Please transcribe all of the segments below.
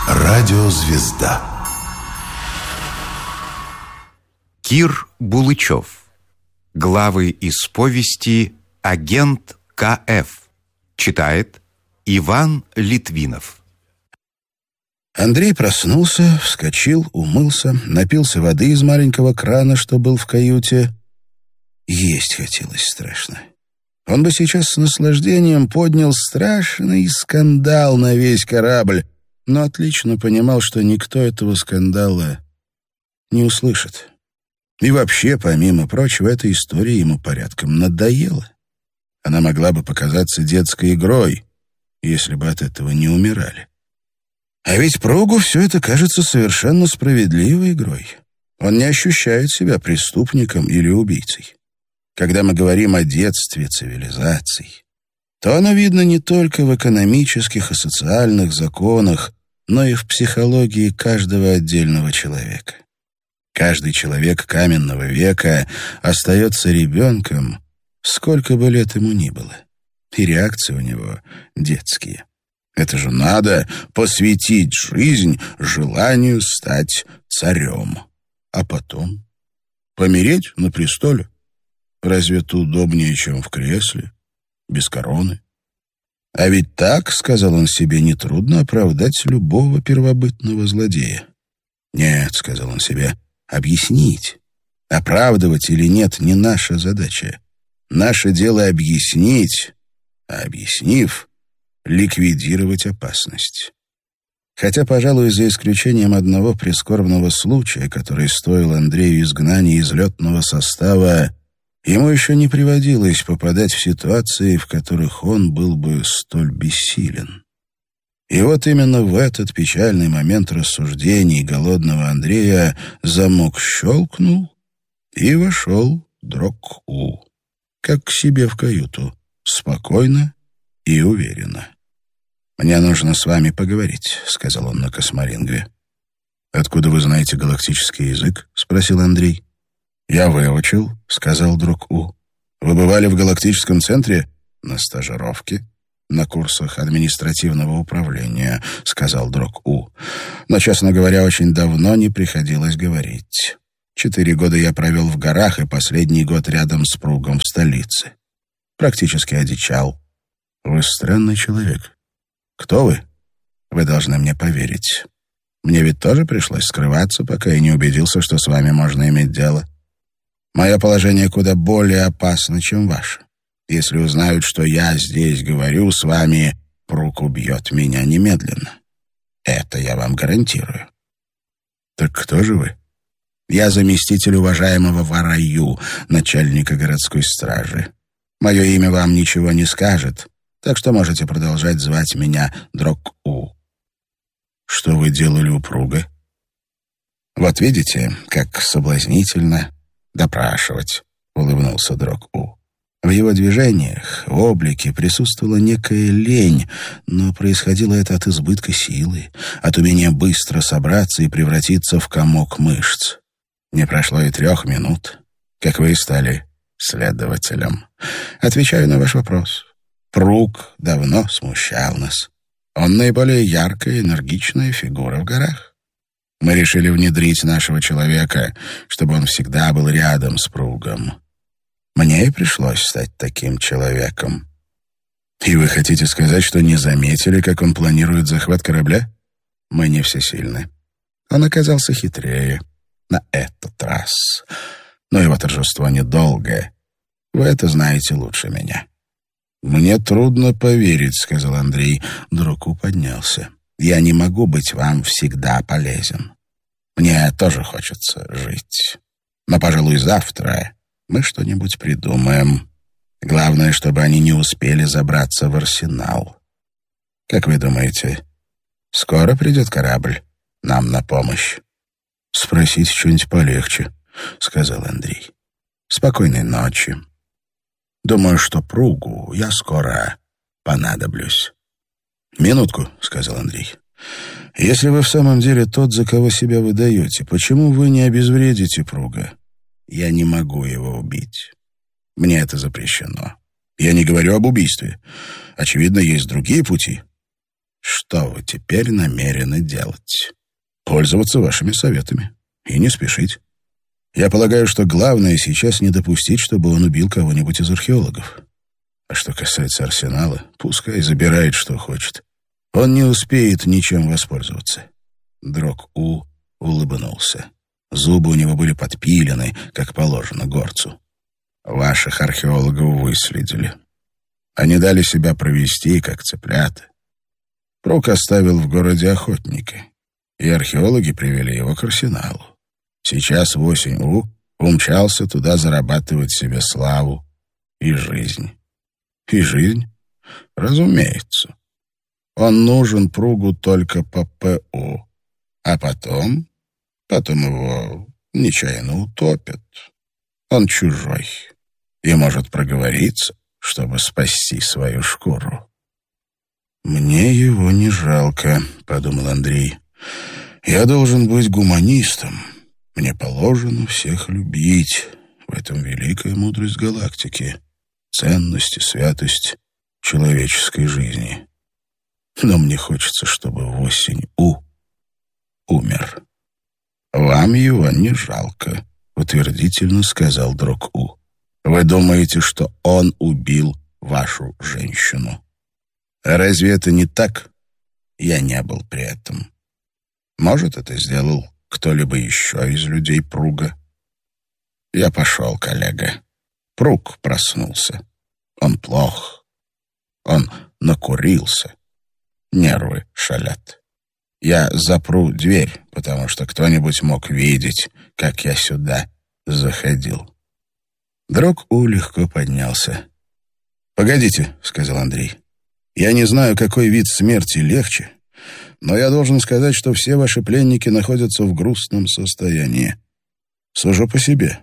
Радиозвезда. Кир Булычев. Главы из повести «Агент К.Ф.». Читает Иван Литвинов. Андрей проснулся, вскочил, умылся, напился воды из маленького крана, что был в каюте. Есть хотелось страшно. Он бы сейчас с наслаждением поднял страшный скандал на весь корабль, но отлично понимал, что никто этого скандала не услышит. И вообще, помимо прочего, эта история ему порядком надоела. Она могла бы показаться детской игрой, если бы от этого не умирали. А ведь Пругу все это кажется совершенно справедливой игрой. Он не ощущает себя преступником или убийцей. Когда мы говорим о детстве цивилизаций, то оно видно не только в экономических и социальных законах, но и в психологии каждого отдельного человека. Каждый человек каменного века остается ребенком, сколько бы лет ему ни было. И реакции у него детские. Это же надо посвятить жизнь желанию стать царем. А потом помереть на престоле. Разве это удобнее, чем в кресле, без короны? А ведь так, сказал он себе, нетрудно оправдать любого первобытного злодея. Нет, сказал он себе, объяснить. Оправдывать или нет не наша задача. Наше дело объяснить, а объяснив, ликвидировать опасность. Хотя, пожалуй, за исключением одного прискорбного случая, который стоил Андрею изгнания из летного состава, ему еще не приводилось попадать в ситуации, в которых он был бы столь бессилен. И вот именно в этот печальный момент рассуждений голодного Андрея замок щелкнул, и вошел Дрок-У, как к себе в каюту, спокойно и уверенно. «Мне нужно с вами поговорить», — сказал он на космолингве. «Откуда вы знаете галактический язык?» — спросил Андрей. «Я выучил», — сказал Дрок-У. «Вы бывали в галактическом центре?» «На стажировке». «На курсах административного управления», — сказал Дрок-У. «Но, честно говоря, очень давно не приходилось говорить. 4 года я провел в горах, и последний год рядом с Пругом в столице. Практически одичал». «Вы странный человек. Кто вы? Вы должны мне поверить. Мне ведь тоже пришлось скрываться, пока я не убедился, что с вами можно иметь дело. Мое положение куда более опасно, чем ваше. Если узнают, что я здесь говорю с вами, Пруг убьет меня немедленно. Это я вам гарантирую». «Так кто же вы?» «Я заместитель уважаемого Вараю, начальника городской стражи. Мое имя вам ничего не скажет, так что можете продолжать звать меня Дрок-У». «Что вы делали у Пруга?» «Вот видите, как соблазнительно допрашивать», — улыбнулся Дрок-У. В его движениях, в облике присутствовала некая лень, но происходило это от избытка силы, от умения быстро собраться и превратиться в комок мышц. Не прошло и 3 минут, как вы стали следователем. Отвечаю на ваш вопрос. Пруг давно смущал нас. Он наиболее яркая, энергичная фигура в горах. Мы решили внедрить нашего человека, чтобы он всегда был рядом с Пругом. Мне и пришлось стать таким человеком». «И вы хотите сказать, что не заметили, как он планирует захват корабля?» «Мы не всесильны. Он оказался хитрее на этот раз. Но его торжество недолгое. Вы это знаете лучше меня». «Мне трудно поверить», — сказал Андрей. Дрок-У поднялся. «Я не могу быть вам всегда полезен. Мне тоже хочется жить. Но, пожалуй, завтра мы что-нибудь придумаем. Главное, чтобы они не успели забраться в арсенал. Как вы думаете, скоро придет корабль нам на помощь?» «Спросите что-нибудь полегче», — сказал Андрей. «Спокойной ночи. Думаю, что Пругу я скоро понадоблюсь». «Минутку», — сказал Андрей. «Если вы в самом деле тот, за кого себя выдаете, почему вы не обезвредите Пруга?» «Я не могу его убить. Мне это запрещено. Я не говорю об убийстве. Очевидно, есть другие пути. Что вы теперь намерены делать? Пользоваться вашими советами. И не спешить. Я полагаю, что главное сейчас не допустить, чтобы он убил кого-нибудь из археологов. А что касается арсенала, пускай забирает, что хочет. Он не успеет ничем воспользоваться. Дрог-У улыбнулся. Зубы у него были подпилены, как положено горцу. Ваших археологов выследили. Они дали себя провести, как цыплята. Прук оставил в городе охотника, и археологи привели его к арсеналу. Сейчас в осень умчался туда зарабатывать себе славу и жизнь. И жизнь? Разумеется. Он нужен Пругу только по ПУ. А потом его нечаянно утопят. Он чужой и может проговориться, чтобы спасти свою шкуру. «Мне его не жалко», — подумал Андрей. «Я должен быть гуманистом. Мне положено всех любить. В этом великая мудрость галактики, ценность и святость человеческой жизни. Но мне хочется, чтобы в осень умер». «Вам его не жалко», — утвердительно сказал Дрог-У. «Вы думаете, что он убил вашу женщину? А разве это не так? Я не был при этом. Может, это сделал кто-либо еще из людей Пруга? Я пошел, коллега. Пруг проснулся. Он плох. Он накурился. Нервы шалят. Я запру дверь, потому что кто-нибудь мог видеть, как я сюда заходил». Дрог-У легко поднялся. «Погодите», — сказал Андрей. «Я не знаю, какой вид смерти легче, но я должен сказать, что все ваши пленники находятся в грустном состоянии. Сужу по себе.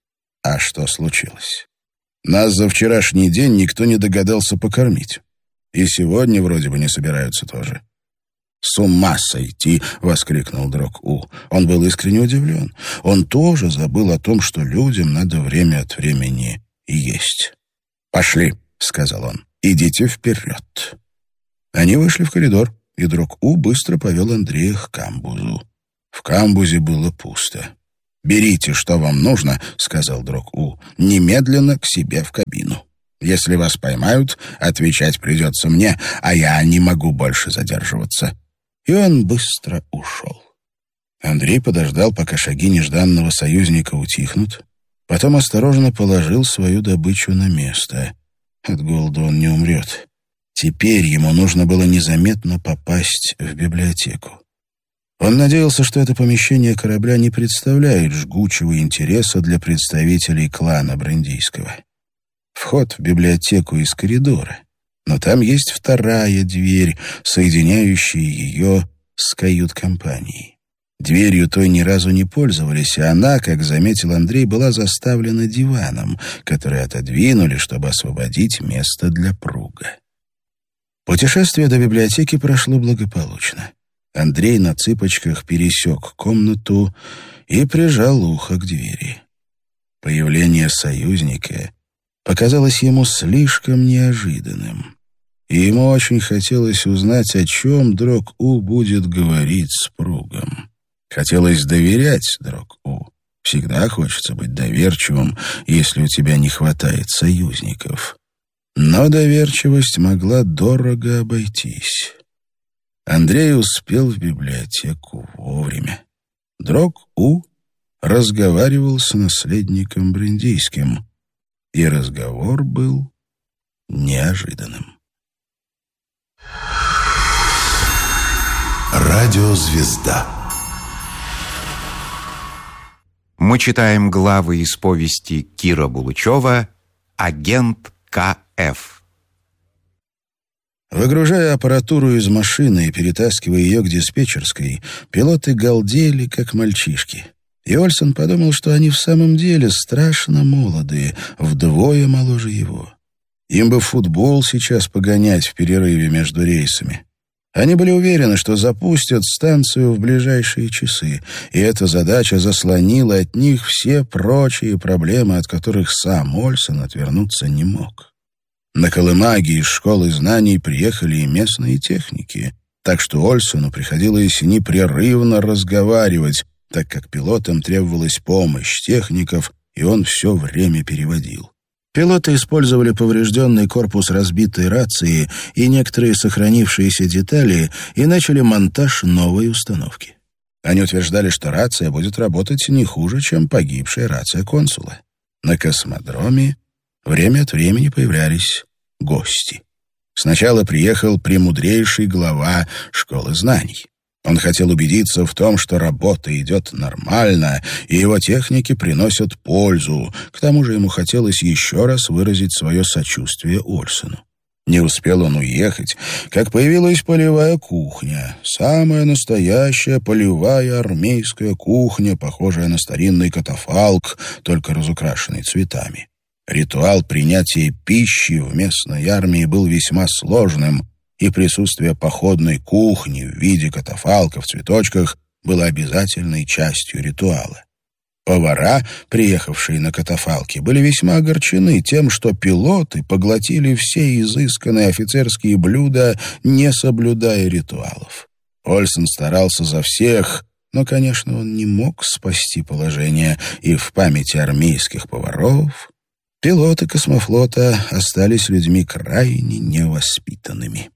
А что случилось? Нас за вчерашний день никто не догадался покормить. И сегодня вроде бы не собираются тоже». «С ума сойти!» — воскликнул Дрог-У. Он был искренне удивлен. Он тоже забыл о том, что людям надо время от времени есть. «Пошли», — сказал он. «Идите вперед». Они вышли в коридор, и Дрог-У быстро повел Андрея к камбузу. В камбузе было пусто. «Берите, что вам нужно», — сказал Дрог-У, — «немедленно к себе в кабину. Если вас поймают, отвечать придется мне, а я не могу больше задерживаться». И он быстро ушел. Андрей подождал, пока шаги нежданного союзника утихнут, потом осторожно положил свою добычу на место. От голода он не умрет. Теперь ему нужно было незаметно попасть в библиотеку. Он надеялся, что это помещение корабля не представляет жгучего интереса для представителей клана Брандийского. Вход в библиотеку из коридора, но там есть вторая дверь, соединяющая ее с кают-компанией. Дверью той ни разу не пользовались, и она, как заметил Андрей, была заставлена диваном, который отодвинули, чтобы освободить место для Пруга. Путешествие до библиотеки прошло благополучно. Андрей на цыпочках пересек комнату и прижал ухо к двери. Появление союзника показалось ему слишком неожиданным, и ему очень хотелось узнать, о чем Дрог-У будет говорить с Пругом. Хотелось доверять Дрог-У. Всегда хочется быть доверчивым, если у тебя не хватает союзников. Но доверчивость могла дорого обойтись. Андрей успел в библиотеку вовремя. Дрог-У разговаривал с наследником Брандийским, и разговор был неожиданным. Радиозвезда. Мы читаем главы из повести Кира Булычева «Агент К.Ф». Выгружая аппаратуру из машины и перетаскивая ее к диспетчерской, пилоты галдели, как мальчишки. И Ольсон подумал, что они в самом деле страшно молодые, вдвое моложе его. Им бы футбол сейчас погонять в перерыве между рейсами. Они были уверены, что запустят станцию в ближайшие часы, и эта задача заслонила от них все прочие проблемы, от которых сам Ольсон отвернуться не мог. На Колымаге из школы знаний приехали и местные техники. так что Ольсону приходилось непрерывно разговаривать, так как пилотам требовалась помощь техников, и он все время переводил. Пилоты использовали поврежденный корпус разбитой рации и некоторые сохранившиеся детали и начали монтаж новой установки. Они утверждали, что рация будет работать не хуже, чем погибшая рация консула. На космодроме время от времени появлялись гости. Сначала приехал премудрейший глава школы знаний. Он хотел убедиться в том, что работа идет нормально, и его техники приносят пользу. К тому же ему хотелось еще раз выразить свое сочувствие Ольсону. Не успел он уехать, как появилась полевая кухня. Самая настоящая полевая армейская кухня, похожая на старинный катафалк, только разукрашенный цветами. Ритуал принятия пищи в местной армии был весьма сложным, и присутствие походной кухни в виде катафалка в цветочках было обязательной частью ритуала. Повара, приехавшие на катафалке, были весьма огорчены тем, что пилоты поглотили все изысканные офицерские блюда, не соблюдая ритуалов. Ольсон старался за всех, но, конечно, он не мог спасти положение, и в памяти армейских поваров пилоты космофлота остались людьми крайне невоспитанными.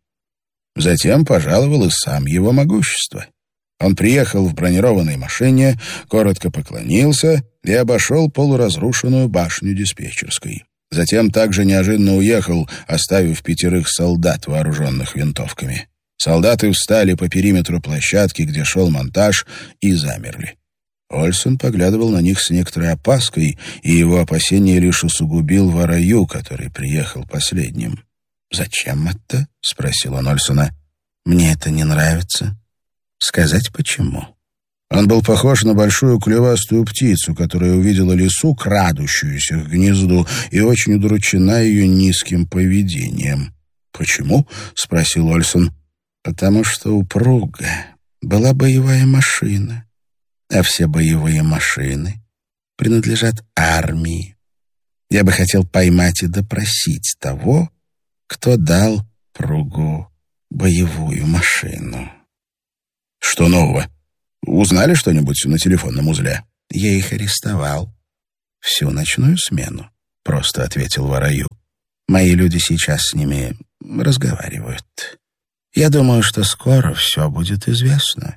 Затем пожаловал и сам его могущество. Он приехал в бронированной машине, коротко поклонился и обошел полуразрушенную башню диспетчерской. Затем также неожиданно уехал, оставив 5 солдат, вооруженных винтовками. Солдаты встали по периметру площадки, где шел монтаж, и замерли. Ольсон поглядывал на них с некоторой опаской, и его опасение лишь усугубил Вараю, который приехал последним. «Зачем это?» — спросил он Ольсона. «Мне это не нравится. Сказать почему?» Он был похож на большую клювастую птицу, которая увидела лису, крадущуюся к гнезду, и очень удручена ее низким поведением. «Почему?» — спросил Ольсон. «Потому что у Пруга была боевая машина, а все боевые машины принадлежат армии. Я бы хотел поймать и допросить того, кто дал Пругу боевую машину». «Что нового? Узнали что-нибудь на телефонном узле?» «Я их арестовал. Всю ночную смену», — просто ответил Вараю. «Мои люди сейчас с ними разговаривают. Я думаю, что скоро все будет известно».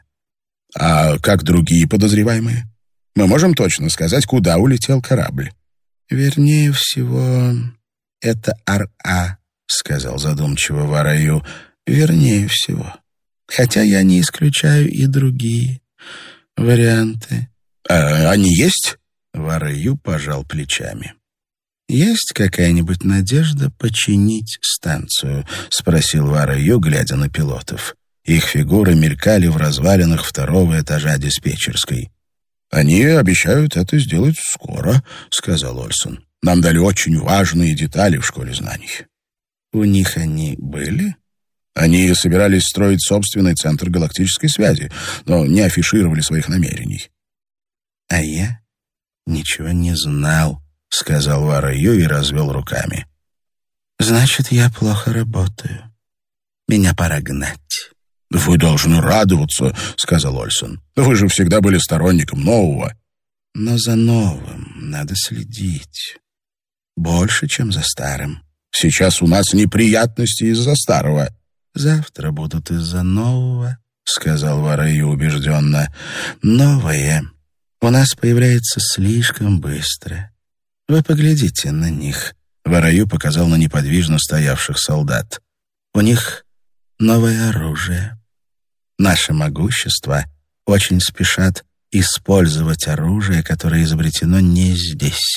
«А как другие подозреваемые? Мы можем точно сказать, куда улетел корабль?» «Вернее всего, это Ар-А», — сказал задумчиво Вараю. «Вернее всего. Хотя я не исключаю и другие варианты». «А они есть?» — Вараю пожал плечами. «Есть какая-нибудь надежда починить станцию?» — спросил Вараю, глядя на пилотов. Их фигуры мелькали в развалинах 2-го этажа диспетчерской. «Они обещают это сделать скоро», — сказал Ольсон. «Нам дали очень важные детали в школе знаний». «У них они были?» «Они собирались строить собственный центр галактической связи, но не афишировали своих намерений». «А я ничего не знал», — сказал Вараю и развел руками. «Значит, я плохо работаю. Меня пора гнать». «Вы должны радоваться», — сказал Ольсон. «Вы же всегда были сторонником нового». «Но за новым надо следить. Больше, чем за старым». «Сейчас у нас неприятности из-за старого». «Завтра будут из-за нового», — сказал Вараю убежденно. «Новое у нас появляется слишком быстро. Вы поглядите на них». Вараю показал на неподвижно стоявших солдат. «У них новое оружие. Наше могущество очень спешат использовать оружие, которое изобретено не здесь.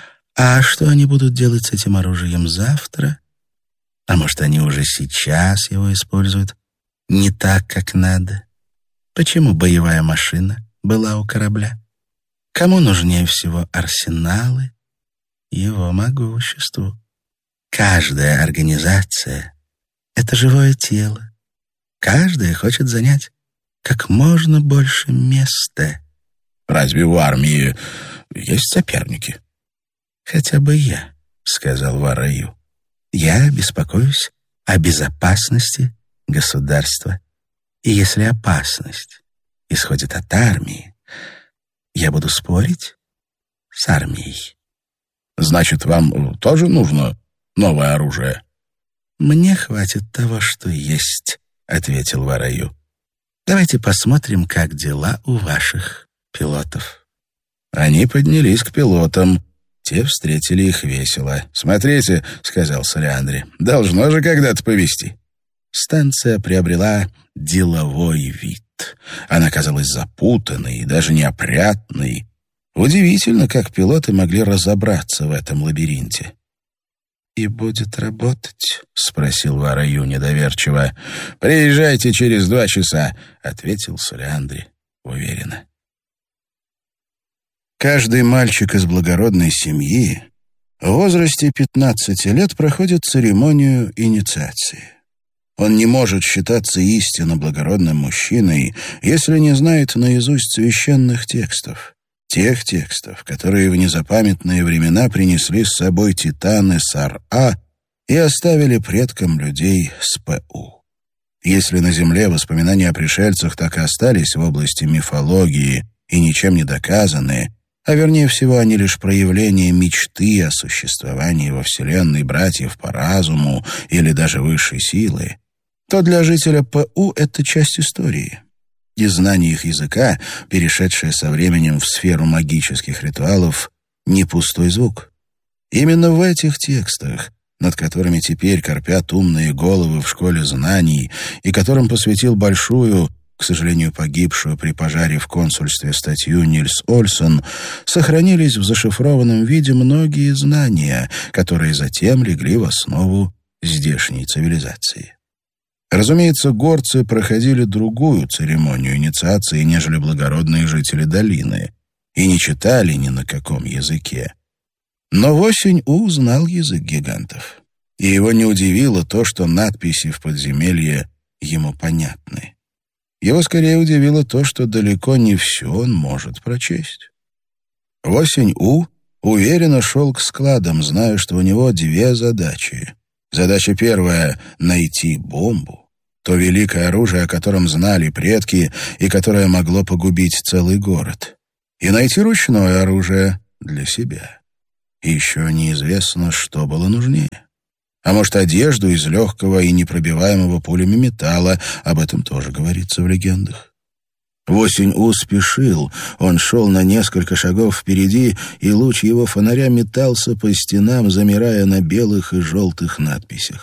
А что они будут делать с этим оружием завтра? А может, они уже сейчас его используют не так, как надо? Почему боевая машина была у корабля? Кому нужнее всего арсеналы? Его могуществу. Каждая организация — это живое тело. Каждая хочет занять как можно больше места». «Разве в армии есть соперники?» «Хотя бы я», — сказал Вараю. «Я беспокоюсь о безопасности государства. И если опасность исходит от армии, я буду спорить с армией. Значит, вам тоже нужно новое оружие? Мне хватит того, что есть, ответил Вараю. Давайте посмотрим, как дела у ваших пилотов. Они поднялись к пилотам. Те встретили их весело. «Смотрите», — сказал Солиандри, — «должно же когда-то повезти». Станция приобрела деловой вид. Она казалась запутанной и даже неопрятной. Удивительно, как пилоты могли разобраться в этом лабиринте. «И будет работать?» — спросил Вараю недоверчиво. «Приезжайте через 2 часа», — ответил Солиандри уверенно. Каждый мальчик из благородной семьи в возрасте 15 лет проходит церемонию инициации. Он не может считаться истинно благородным мужчиной, если не знает наизусть священных текстов. Тех текстов, которые в незапамятные времена принесли с собой титаны Сар-А и оставили предкам людей с ПУ. Если на Земле воспоминания о пришельцах так и остались в области мифологии и ничем не доказаны, а вернее всего они лишь проявление мечты о существовании во Вселенной братьев по разуму или даже высшей силы, то для жителя ПУ это часть истории. И знание их языка, перешедшее со временем в сферу магических ритуалов, не пустой звук. Именно в этих текстах, над которыми теперь корпят умные головы в школе знаний и которым посвятил большую, к сожалению, погибшую при пожаре в консульстве статью Нильс Ольсон, сохранились в зашифрованном виде многие знания, которые затем легли в основу здешней цивилизации. Разумеется, горцы проходили другую церемонию инициации, нежели благородные жители долины, и не читали ни на каком языке. Но Восень-У знал язык гигантов, и его не удивило то, что надписи в подземелье ему понятны. Его скорее удивило то, что далеко не все он может прочесть. Восень-У уверенно шел к складам, зная, что у него 2 задачи. Задача первая — найти бомбу, то великое оружие, о котором знали предки и которое могло погубить целый город, и найти ручное оружие для себя. И еще неизвестно, что было нужнее. А может, одежду из легкого и непробиваемого пулями металла, об этом тоже говорится в легендах. Восень-У спешил, он шел на несколько шагов впереди, и луч его фонаря метался по стенам, замирая на белых и желтых надписях.